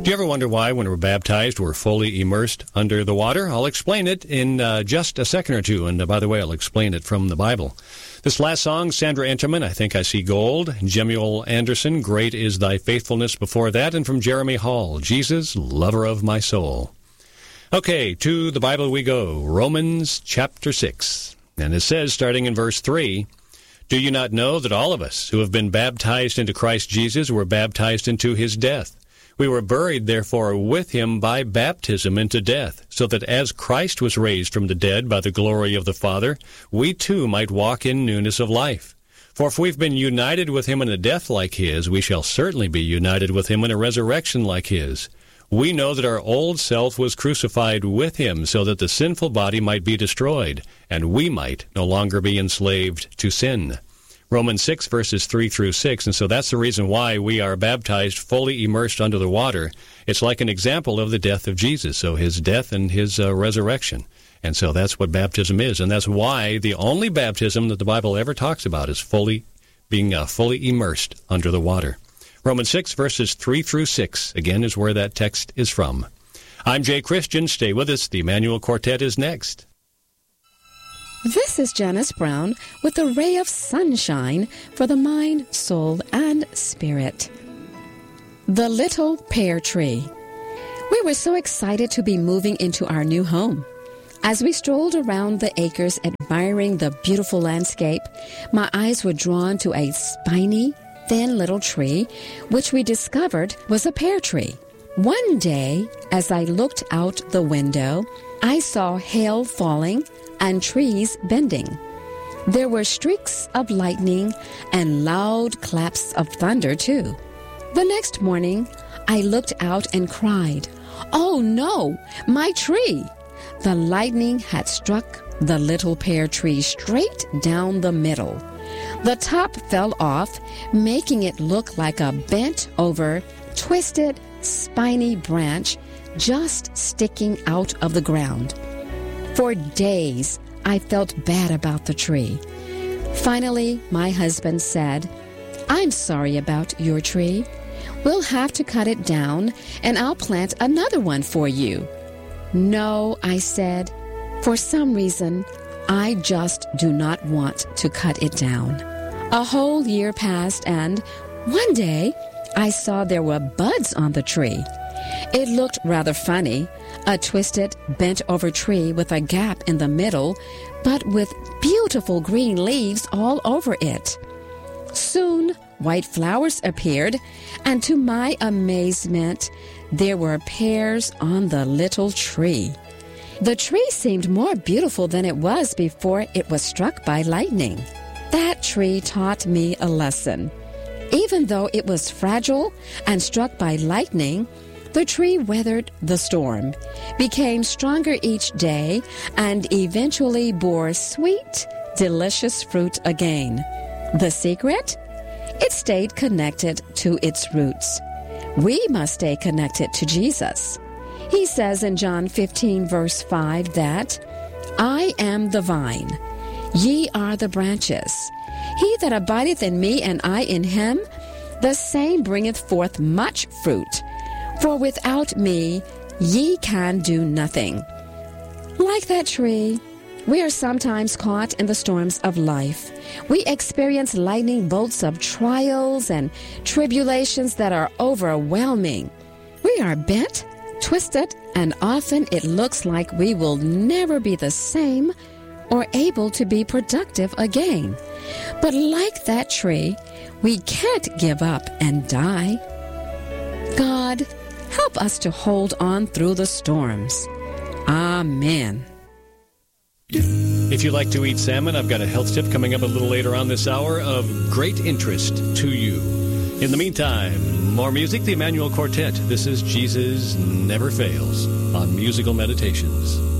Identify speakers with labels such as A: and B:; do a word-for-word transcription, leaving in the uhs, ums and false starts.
A: Do you ever wonder why, when we're baptized, we're fully immersed under the water? I'll explain it in uh, just a second or two, and uh, by the way, I'll explain it from the Bible. This last song, Sandra Enterman, I Think I See Gold. Jemuel Anderson, Great is Thy Faithfulness before that, and from Jeremy Hall, Jesus, Lover of My Soul. Okay, to the Bible we go, Romans chapter six. And it says, starting in verse three, Do you not know that all of us who have been baptized into Christ Jesus were baptized into his death? We were buried, therefore, with him by baptism into death, so that as Christ was raised from the dead by the glory of the Father, we too might walk in newness of life. For if we've been united with him in a death like his, we shall certainly be united with him in a resurrection like his. We know that our old self was crucified with him, so that the sinful body might be destroyed, and we might no longer be enslaved to sin. Romans six, verses three through six, and so that's the reason why we are baptized fully immersed under the water. It's like an example of the death of Jesus, so his death and his uh, resurrection. And so that's what baptism is, and that's why the only baptism that the Bible ever talks about is fully being uh, fully immersed under the water. Romans six, verses three through six, again, is where that text is from. I'm Jay Christian. Stay with us. The Emmanuel Quartet is next.
B: This is Janice Brown with a ray of sunshine for the mind, soul, and spirit. The Little Pear Tree. We were so excited to be moving into our new home. As we strolled around the acres admiring the beautiful landscape, my eyes were drawn to a spiny, thin little tree, which we discovered was a pear tree. One day, as I looked out the window, I saw hail falling and trees bending. There were streaks of lightning and loud claps of thunder, too. The next morning, I looked out and cried, "Oh no, my tree!" The lightning had struck the little pear tree straight down the middle. The top fell off, making it look like a bent-over, twisted, spiny branch just sticking out of the ground. For days, I felt bad about the tree. Finally, my husband said, "I'm sorry about your tree. We'll have to cut it down, and I'll plant another one for you." "No," I said. "For some reason, I just do not want to cut it down." A whole year passed, and one day, I saw there were buds on the tree. It looked rather funny, a twisted, bent-over tree with a gap in the middle, but with beautiful green leaves all over it. Soon, white flowers appeared, and to my amazement, there were pears on the little tree. The tree seemed more beautiful than it was before it was struck by lightning. That tree taught me a lesson. Even though it was fragile and struck by lightning, the tree weathered the storm, became stronger each day, and eventually bore sweet, delicious fruit again. The secret? It stayed connected to its roots. We must stay connected to Jesus. He says in John fifteen, verse five, that, "I am the vine, ye are the branches. He that abideth in me, and I in him, the same bringeth forth much fruit. For without me, ye can do nothing." Like that tree, we are sometimes caught in the storms of life. We experience lightning bolts of trials and tribulations that are overwhelming. We are bent, twisted, and often it looks like we will never be the same or able to be productive again. But like that tree, we can't give up and die. God, help us to hold on through the storms. Amen.
A: If you like to eat salmon, I've got a health tip coming up a little later on this hour of great interest to you. In the meantime, more music, the Emmanuel Quartet. This is Jesus Never Fails on Musical Meditations.